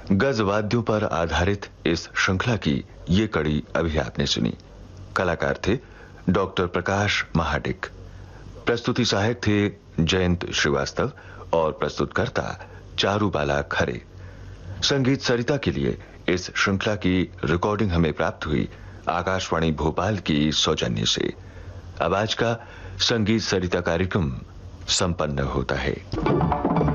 गज वाद्यों पर आधारित इस श्रृंखला की ये कड़ी अभी आपने सुनी। कलाकार थे डॉक्टर प्रकाश महाडिक, प्रस्तुति सहायक थे जयंत श्रीवास्तव और प्रस्तुतकर्ता चारुबाला खरे। संगीत सरिता के लिए इस श्रृंखला की रिकॉर्डिंग हमें प्राप्त हुई आकाशवाणी भोपाल की सौजन्य से। अब आज का संगीत सरिता कार्यक्रम संपन्न होता है।